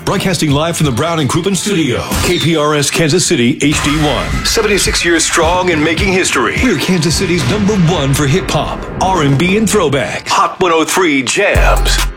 Broadcasting live from the Brown and Crouppen studio. KPRS Kansas City HD1. 76 years strong and making history. We're Kansas City's #1 for hip hop, R&B, and throwback. Hot 103 Jams.